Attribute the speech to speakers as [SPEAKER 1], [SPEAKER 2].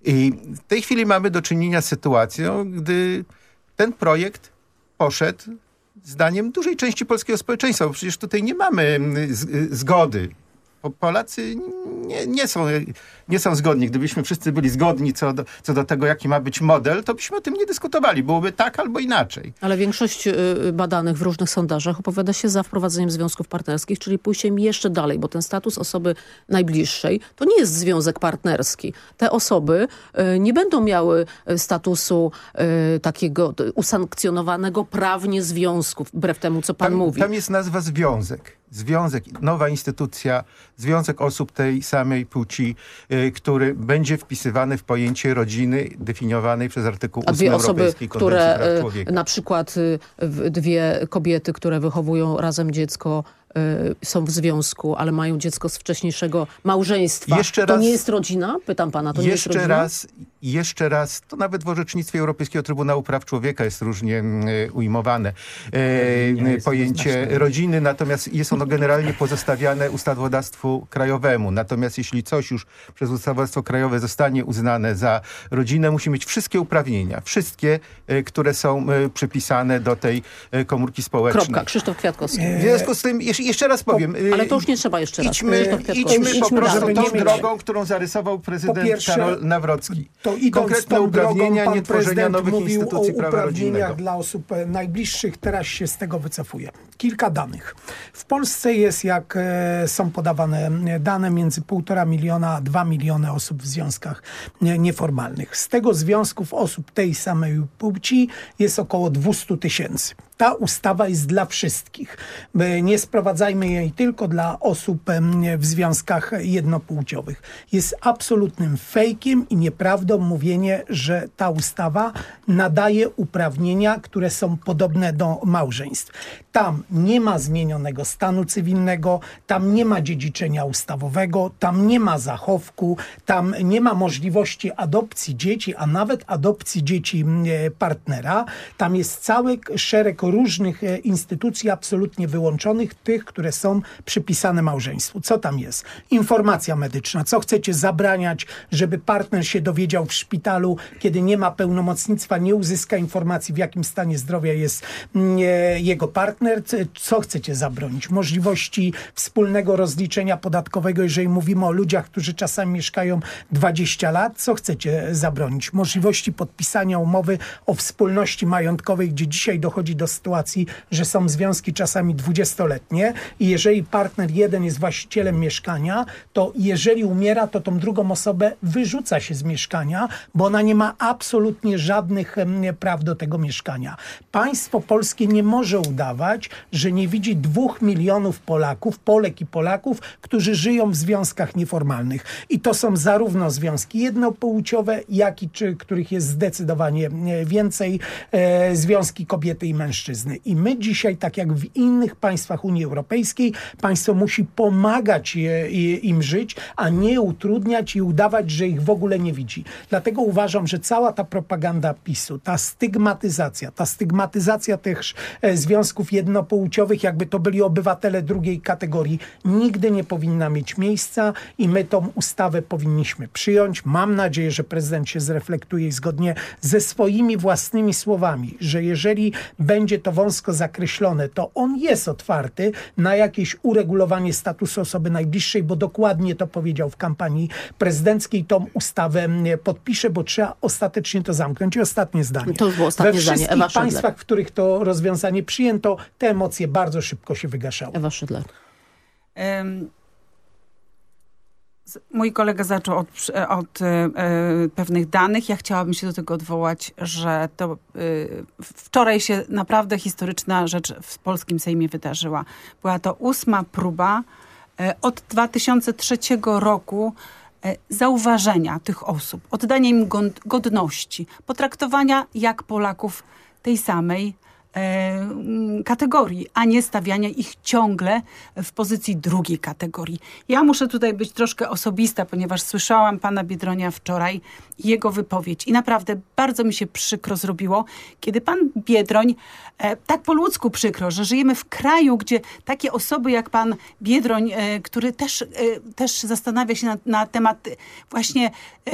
[SPEAKER 1] I w tej chwili mamy do czynienia z sytuacją, gdy ten projekt poszedł zdaniem dużej części polskiego społeczeństwa, bo przecież tutaj nie mamy zgody. Polacy nie są zgodni. Gdybyśmy wszyscy byli zgodni co do tego, jaki ma być model, to byśmy o tym nie dyskutowali. Byłoby tak albo inaczej.
[SPEAKER 2] Ale większość badanych w różnych sondażach opowiada się za wprowadzeniem związków partnerskich, czyli pójściem jeszcze dalej, bo ten status osoby najbliższej to nie jest związek partnerski. Te osoby nie będą miały statusu takiego usankcjonowanego prawnie związku, wbrew temu, co pan mówi.
[SPEAKER 1] Tam jest nazwa związek. Związek, nowa instytucja, związek osób tej samej płci, który będzie wpisywany w pojęcie rodziny definiowanej przez artykuł 8 Europejskiej Konwencji Praw Człowieka.
[SPEAKER 2] Na przykład dwie kobiety, które wychowują razem dziecko, są w związku, ale mają dziecko z wcześniejszego małżeństwa. To nie jest rodzina? Pytam pana, to nie jest rodzina?
[SPEAKER 1] Jeszcze raz, to nawet w orzecznictwie Europejskiego Trybunału Praw Człowieka jest różnie ujmowane pojęcie rodziny, natomiast jest ono generalnie pozostawiane ustawodawstwu krajowemu. Natomiast jeśli coś już przez ustawodawstwo krajowe zostanie uznane za rodzinę, musi mieć wszystkie uprawnienia, wszystkie, które są przypisane do tej komórki społecznej.
[SPEAKER 2] Kropka. Krzysztof Kwiatkowski.
[SPEAKER 1] W związku z tym, jeszcze raz powiem.
[SPEAKER 2] Ale to już nie trzeba jeszcze raz.
[SPEAKER 1] Idźmy po prostu tą drogą, którą zarysował prezydent Karol Nawrocki.
[SPEAKER 3] To idąc
[SPEAKER 1] konkretne
[SPEAKER 3] tą
[SPEAKER 1] uprawnienia,
[SPEAKER 3] drogą,
[SPEAKER 1] nie tworzenia nowych instytucji prawa rodzinnego.
[SPEAKER 3] O uprawnieniach dla osób najbliższych, teraz się z tego wycofuję. Kilka danych. W Polsce jest, jak są podawane dane, między 1,5 miliona a 2 miliony osób w związkach nieformalnych. Z tego związków osób tej samej płci jest około 200 000. Ta ustawa jest dla wszystkich. Nie sprowadzajmy jej tylko dla osób w związkach jednopłciowych. Jest absolutnym fejkiem i nieprawdą mówienie, że ta ustawa nadaje uprawnienia, które są podobne do małżeństw. Tam nie ma zmienionego stanu cywilnego, tam nie ma dziedziczenia ustawowego, tam nie ma zachowku, tam nie ma możliwości adopcji dzieci, a nawet adopcji dzieci partnera. Tam jest cały szereg różnych instytucji absolutnie wyłączonych, tych, które są przypisane małżeństwu. Co tam jest? Informacja medyczna. Co chcecie zabraniać, żeby partner się dowiedział w szpitalu, kiedy nie ma pełnomocnictwa, nie uzyska informacji, w jakim stanie zdrowia jest jego partner? Co chcecie zabronić? Możliwości wspólnego rozliczenia podatkowego, jeżeli mówimy o ludziach, którzy czasami mieszkają 20 lat. Co chcecie zabronić? Możliwości podpisania umowy o wspólności majątkowej, gdzie dzisiaj dochodzi do sytuacji, że są związki czasami 20-letnie i jeżeli partner jeden jest właścicielem mieszkania, to jeżeli umiera, to tą drugą osobę wyrzuca się z mieszkania, bo ona nie ma absolutnie żadnych praw do tego mieszkania. Państwo polskie nie może udawać, że nie widzi 2 milionów Polaków, Polek i Polaków, którzy żyją w związkach nieformalnych. I to są zarówno związki jednopłciowe, jak i których jest zdecydowanie więcej, związki kobiety i mężczyzny. I my dzisiaj, tak jak w innych państwach Unii Europejskiej, państwo musi pomagać im żyć, a nie utrudniać i udawać, że ich w ogóle nie widzi. Dlatego uważam, że cała ta propaganda PiS-u, ta stygmatyzacja tych związków jednopłciowych, jakby to byli obywatele drugiej kategorii, nigdy nie powinna mieć miejsca i my tą ustawę powinniśmy przyjąć. Mam nadzieję, że prezydent się zreflektuje i zgodnie ze swoimi własnymi słowami, że jeżeli będzie to wąsko zakreślone, to on jest otwarty na jakieś uregulowanie statusu osoby najbliższej, bo dokładnie to powiedział w kampanii prezydenckiej, tą ustawę podpisze, bo trzeba ostatecznie to zamknąć. I ostatnie zdanie.
[SPEAKER 2] To już było ostatnie zdanie.
[SPEAKER 3] We wszystkich państwach, w których to rozwiązanie przyjęto, te emocje bardzo szybko się wygaszały.
[SPEAKER 2] Ewa Szydler.
[SPEAKER 4] Mój kolega zaczął od pewnych danych. Ja chciałabym się do tego odwołać, że to wczoraj się naprawdę historyczna rzecz w polskim Sejmie wydarzyła. Była to 8. próba od 2003 roku zauważenia tych osób, oddania im godności, potraktowania jak Polaków tej samej kategorii, a nie stawiania ich ciągle w pozycji drugiej kategorii. Ja muszę tutaj być troszkę osobista, ponieważ słyszałam pana Biedronia wczoraj i jego wypowiedź i naprawdę bardzo mi się przykro zrobiło, kiedy pan Biedroń, tak po ludzku przykro, że żyjemy w kraju, gdzie takie osoby jak pan Biedroń, który też zastanawia się na temat właśnie